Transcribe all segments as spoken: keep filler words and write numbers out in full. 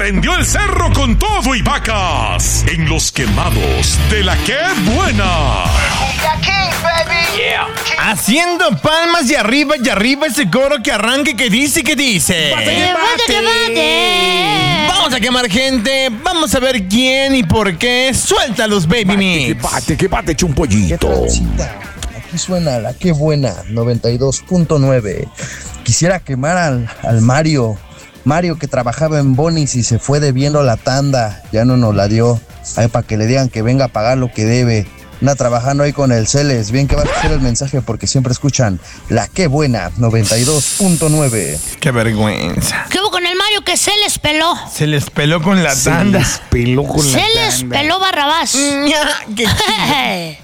prendió el cerro con todo y vacas en los quemados de la que buena. Yeah. Haciendo palmas y arriba y arriba ese coro que arranque que dice que dice. ¡Bate, bate, bate! Vamos a quemar gente, vamos a ver quién y por qué. Suelta los baby mix. Que bate, que bate, chumpollito. Aquí suena la que buena, noventa y dos punto nueve. Quisiera quemar al, al Mario. Mario que trabajaba en Bonis y se fue debiendo la tanda. Ya no nos la dio. Ahí para que le digan que venga a pagar lo que debe. Anda trabajando ahí con el Celes. Bien que va a hacer el mensaje porque siempre escuchan la que buena, noventa y dos punto nueve. Qué vergüenza. ¿Qué hubo con el Mario que se les peló? Se les peló con la Se tanda. les peló con la Se les tanda. peló Barrabás. Ña, qué chido.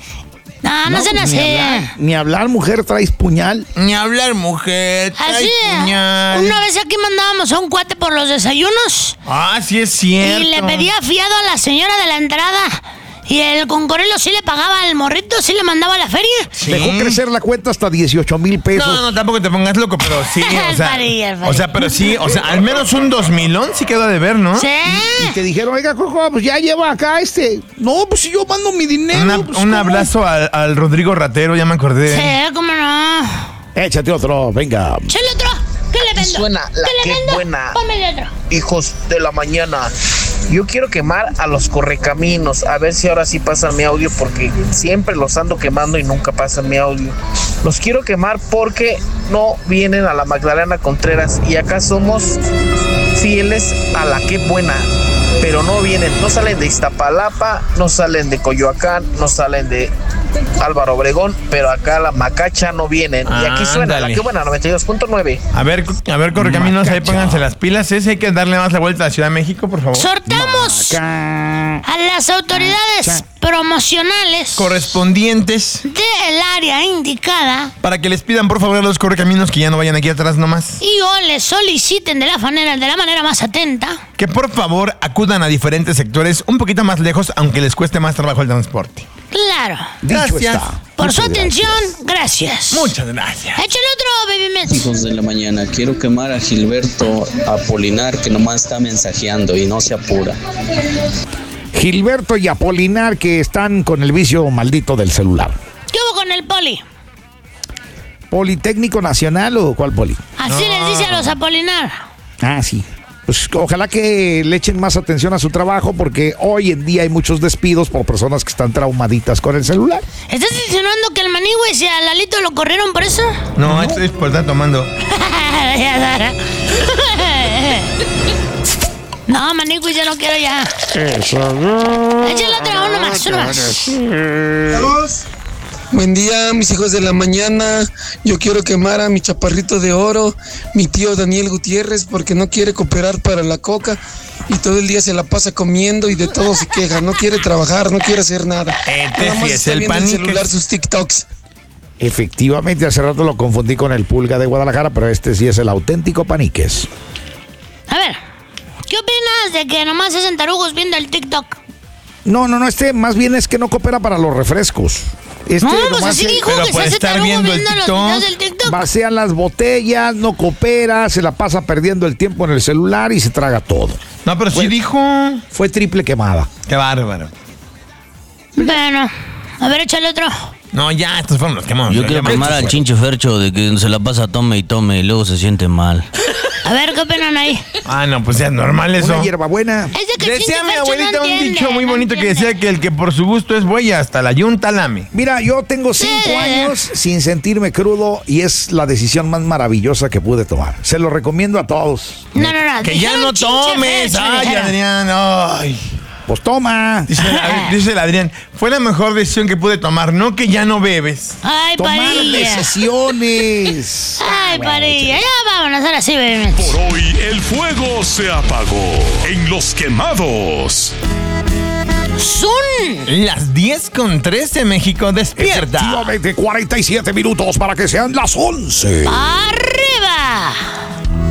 No, no, No, sean pues, así. ni hablar, ni hablar, mujer, traes puñal. Ni hablar, mujer. Así Ay, es. puñal. Una vez aquí mandábamos a un cuate por los desayunos Ah, sí es cierto. y le pedía fiado a la señora de la entrada. Y el Concorelo sí le pagaba al morrito, sí le mandaba a la feria. Sí. Dejó crecer la cuenta hasta dieciocho mil pesos. No, no, tampoco te pongas loco, pero sí, o sea, Faría, faría. o sea, pero sí, o sea, al menos un dos milón sí quedó de ver, ¿no? Sí. Y te dijeron, oiga, Coco, pues ya lleva acá este. No, pues si yo mando mi dinero. Una- pues, un ¿cómo? abrazo al, al Rodrigo Ratero, ya me acordé de él. Sí, cómo no. Échate otro, venga. Chale otro. ¿Qué le vendo? suena la ¿Qué le que vendo? buena. Ponme otro. Hijos de la mañana. Yo quiero quemar a los correcaminos, a ver si ahora sí pasan mi audio, porque siempre los ando quemando y nunca pasan mi audio. Los quiero quemar porque no vienen a la Magdalena Contreras y acá somos fieles a la que buena, pero no vienen, no salen de Iztapalapa, no salen de Coyoacán, no salen de Álvaro Obregón, pero acá la Macacha no vienen. Y aquí suena Ándale. la que buena, noventa y dos punto nueve. A ver, a ver, Correcaminos, ahí Macacha. pónganse las pilas. Ese hay que darle más la vuelta a Ciudad de México, por favor. Sortamos Acá. a las autoridades promocionales Correspondientes del área indicada para que les pidan, por favor, a los Correcaminos que ya no vayan aquí atrás nomás. y o les soliciten de la manera, de la manera más atenta. Que por favor acudan a diferentes sectores un poquito más lejos, aunque les cueste más trabajo el transporte. Claro. Dicho Gracias. está. Por Muchas su atención, gracias. gracias. Muchas gracias. Échale otro, baby Mets. Hijos de la mañana, quiero quemar a Gilberto Apolinar, que nomás está mensajeando y no se apura. Gilberto y Apolinar, que están con el vicio maldito del celular. ¿Qué hubo con el poli? ¿Politécnico Nacional o cuál poli? Así les dice a los Apolinar. Ah, sí. Pues ojalá que le echen más atención a su trabajo, porque hoy en día hay muchos despidos por personas que están traumaditas con el celular. ¿Estás insinuando que el Manigüe y a Lalito lo corrieron por eso? No, esto es por estar tomando. No, Manigüe, yo no quiero ya. Échale otro, uno más, uno más. Buen día, mis hijos de la mañana. Yo quiero quemar a mi chaparrito de oro, mi tío Daniel Gutiérrez, porque no quiere cooperar para la coca y todo el día se la pasa comiendo y de todo se queja. No quiere trabajar, no quiere hacer nada. Este Nada sí más es está el viendo el Paniques. celular, sus TikToks. Efectivamente, hace rato lo confundí con el Pulga de Guadalajara, pero este sí es el auténtico Paniques. A ver, ¿qué opinas de que nomás hacen tarugos viendo el TikTok? No, no, no, este más bien es que no coopera para los refrescos. Este No, pues nomás así se- dijo pero que se por hace estar tarugo viendo viendo, el los TikTok, videos del TikTok. vacían las botellas, no coopera, se la pasa perdiendo el tiempo en el celular y se traga todo. No, pero sí Bueno. dijo. Fue triple quemada. Qué bárbaro. Bueno, a ver, échale otro. No, ya, estos fueron los quemados. Yo Ya, quiero ya, quemar estos al fueron. Chinche Fercho de que se la pasa tome y tome y luego se siente mal. A ver, ¿qué opinan ahí? Ah, no, pues ya es normal eso. Una hierbabuena. Es de que el Decía Chinche mi Fercho abuelita no un entiende, dicho muy no bonito que entiende. decía que el que por su gusto es buey hasta la yunta lame. Mira, yo tengo cinco Sí. años sin sentirme crudo y es la decisión más maravillosa que pude tomar. Se lo recomiendo a todos. No, no, no. Que ya dijeron no Chinche tomes. Fercho, Ay, dijeron. Adrián, ay. Pues toma. Dice, a- dice el Adrián, fue la mejor decisión que pude tomar, no que ya no bebes. Ay, Tomar Parilla. decisiones. Ay, Parilla. Ya vámonos, ahora sí, baby. Por hoy el fuego se apagó en los quemados. Son Las diez con trece, México despierta. Efectivamente, cuarenta y siete minutos para que sean las once. arriba.